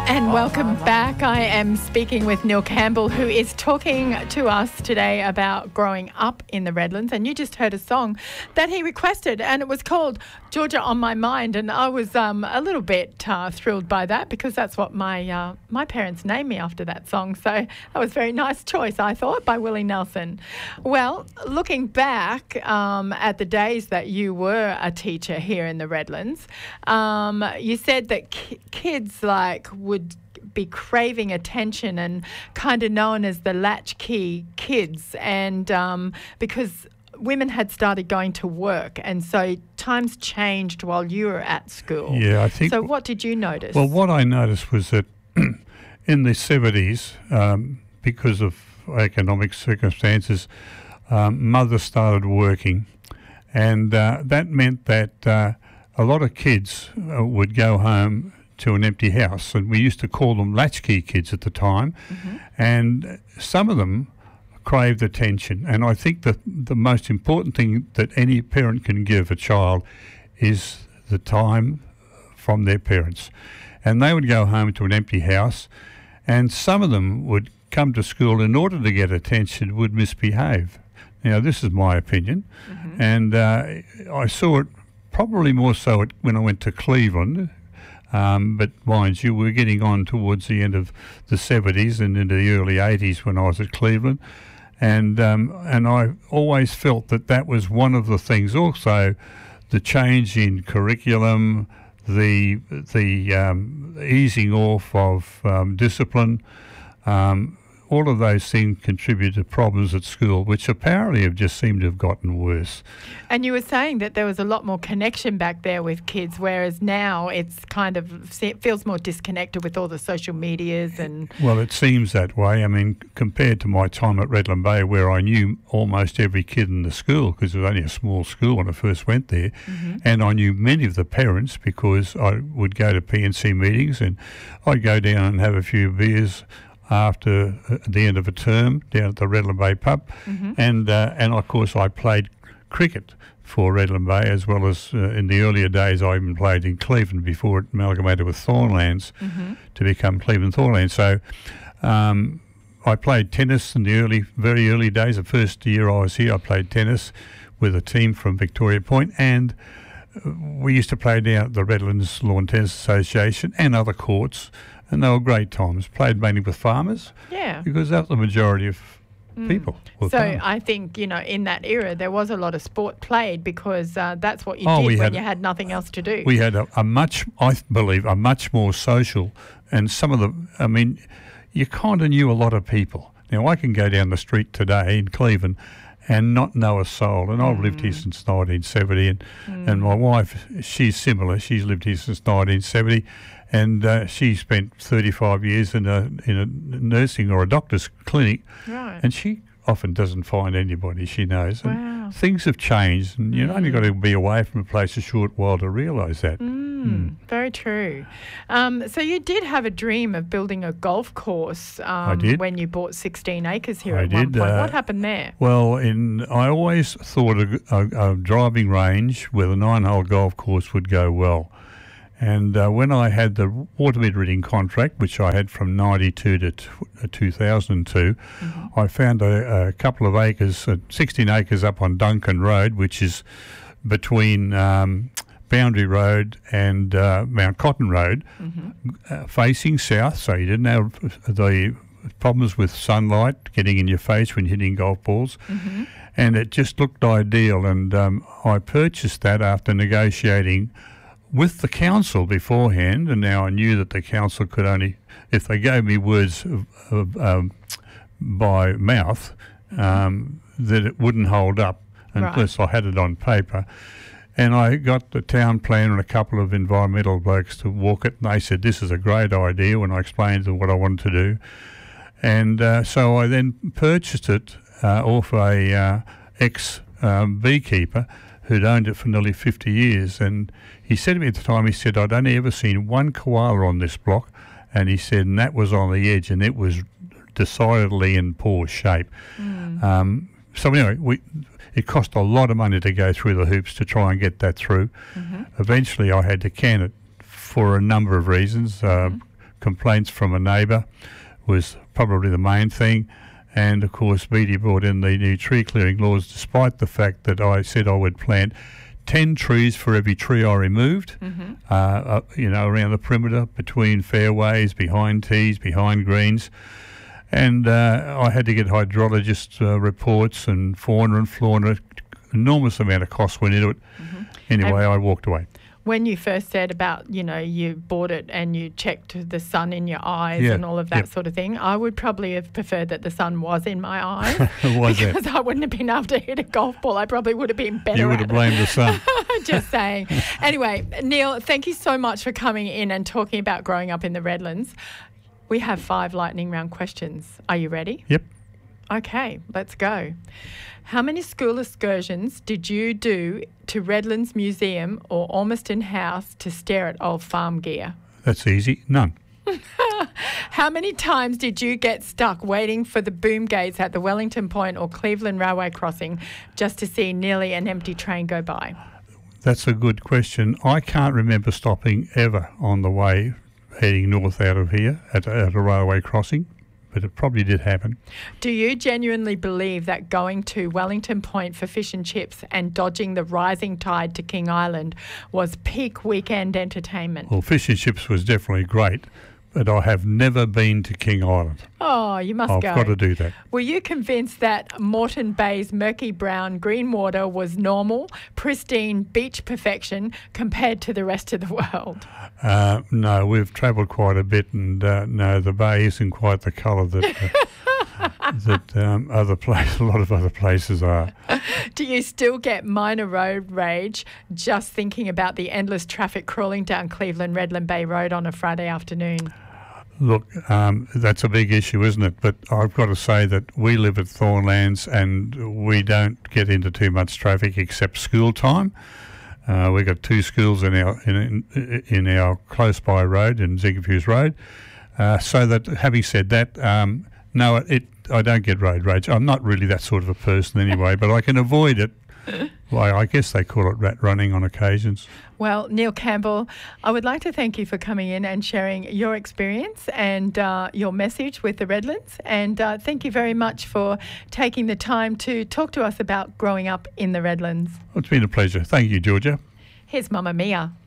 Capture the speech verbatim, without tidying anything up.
And welcome back. I am speaking with Neil Campbell, who is talking to us today about growing up in the Redlands. And you just heard a song that he requested, and it was called Georgia on My Mind. And I was um, a little bit uh, thrilled by that, because that's what my uh, my parents named me after that song. So that was a very nice choice, I thought, by Willie Nelson. Well, looking back um, at the days that you were a teacher here in the Redlands, um, you said that ki- kids like would be craving attention and kind of known as the latchkey kids, and um, because women had started going to work, and so times changed while you were at school. Yeah, I think. So what did you notice? Well, what I noticed was that in the seventies, um, because of economic circumstances, um, mothers started working, and uh, that meant that uh, a lot of kids uh, would go home to an empty house, and we used to call them latchkey kids at the time, mm-hmm. and some of them craved attention. And I think that the most important thing that any parent can give a child is the time from their parents. And they would go home to an empty house, and some of them would come to school in order to get attention, would misbehave. Now, this is my opinion, mm-hmm. and uh, I saw it probably more so at, when I went to Cleveland. Um, but mind you, we're getting on towards the end of the seventies and into the early eighties when I was at Cleveland. And um, and I always felt that that was one of the things. Also, the change in curriculum, the the um, easing off of um, discipline, um, all of those things contribute to problems at school, which apparently have just seemed to have gotten worse. And you were saying that there was a lot more connection back there with kids, whereas now it's kind of, it feels more disconnected with all the social medias and... Well, it seems that way. I mean, compared to my time at Redland Bay, where I knew almost every kid in the school, because it was only a small school when I first went there, mm-hmm. and I knew many of the parents because I would go to P N C meetings, and I'd go down and have a few beers after the end of a term down at the Redland Bay pub, mm-hmm. and uh, and of course I played cricket for Redland Bay, as well as uh, in the earlier days I even played in Cleveland before it amalgamated with Thornlands mm-hmm. to become Cleveland Thornlands. So um, I played tennis in the early, very early days. The first year I was here, I played tennis with a team from Victoria Point, and we used to play down at the Redlands Lawn Tennis Association and other courts. And they were great times. Played mainly with farmers. Yeah. Because that's the majority of mm. people. So farmers. I think, you know, in that era, there was a lot of sport played because uh, that's what you oh, did when had, you had nothing else to do. We had a, a much, I believe, a much more social, and some of the, I mean, you kind of knew a lot of people. Now, I can go down the street today in Cleveland and not know a soul. And mm. I've lived here since nineteen seventy, and, mm. and my wife, she's similar. She's lived here since nineteen seventy. And uh, she spent thirty-five years in a in a nursing or a doctor's clinic, right. and she often doesn't find anybody she knows. And wow. things have changed, and you've mm. only got to be away from a place a short while to realise that. Mm, mm. Very true. Um, so you did have a dream of building a golf course um, I did. when you bought sixteen acres here I at did, one point. uh, What happened there? Well, in I always thought a, a, a driving range with a nine-hole golf course would go well. And uh, when I had the water metering contract, which I had from ninety-two to t- two thousand two, mm-hmm. I found a, a couple of acres, uh, sixteen acres up on Duncan Road, which is between um, Boundary Road and uh, Mount Cotton Road, mm-hmm. uh, facing south, so you didn't have the problems with sunlight getting in your face when you're hitting golf balls. Mm-hmm. And it just looked ideal, and um, I purchased that after negotiating with the council beforehand, and now I knew that the council could only, if they gave me words of, of, um, by mouth, um, that it wouldn't hold up unless right. I had it on paper. And I got the town planner and a couple of environmental blokes to walk it, and they said, this is a great idea, when I explained to them what I wanted to do. And uh, so I then purchased it uh, off a uh, ex-beekeeper um, who'd owned it for nearly fifty years, and he said to me at the time, he said, I'd only ever seen one koala on this block, and he said, and that was on the edge, and it was decidedly in poor shape. Mm. Um, so anyway, we, it cost a lot of money to go through the hoops to try and get that through. Mm-hmm. Eventually I had to can it for a number of reasons, uh, mm-hmm. complaints from a neighbour was probably the main thing. And of course, Beattie brought in the new tree clearing laws, despite the fact that I said I would plant ten trees for every tree I removed, mm-hmm. uh, uh, you know, around the perimeter, between fairways, behind tees, behind greens. And uh, I had to get hydrologist uh, reports and fauna and flora. Enormous amount of cost went into it. Mm-hmm. Anyway, and I walked away. When you first said about, you know, you bought it and you checked the sun in your eyes yeah, and all of that yep. sort of thing, I would probably have preferred that the sun was in my eyes. was because it? I wouldn't have been able to hit a golf ball. I probably would have been better You would at have blamed the sun. Just saying. Anyway, Neil, thank you so much for coming in and talking about growing up in the Redlands. We have five lightning round questions. Are you ready? Yep. Okay, let's go. How many school excursions did you do to Redlands Museum or Ormiston House to stare at old farm gear? That's easy. None. How many times did you get stuck waiting for the boom gates at the Wellington Point or Cleveland Railway crossing just to see nearly an empty train go by? That's a good question. I can't remember stopping ever on the way heading north out of here at, at a railway crossing. But it probably did happen. Do you genuinely believe that going to Wellington Point for fish and chips and dodging the rising tide to King Island was peak weekend entertainment? Well, fish and chips was definitely great, but I have never been to King Island. Oh, you must I've go. I've got to do that. Were you convinced that Moreton Bay's murky brown green water was normal, pristine beach perfection compared to the rest of the world? Uh, no, we've travelled quite a bit, and uh, no, the bay isn't quite the colour that uh, that um, other place, a lot of other places are. Do you still get minor road rage just thinking about the endless traffic crawling down Cleveland Redland Bay Road on a Friday afternoon? Look, um, that's a big issue, isn't it? But I've got to say that we live at Thornlands and we don't get into too much traffic except school time. Uh, we've got two schools in our in, in our close by road, in Zigafuse Road. Uh, so that, having said that, um, no, it I don't get road rage. I'm not really that sort of a person anyway, but I can avoid it. Well, I guess they call it rat running on occasions. Well, Neil Campbell, I would like to thank you for coming in and sharing your experience and uh, your message with the Redlands. And uh, thank you very much for taking the time to talk to us about growing up in the Redlands. It's been a pleasure. Thank you, Georgia. Here's Mamma Mia.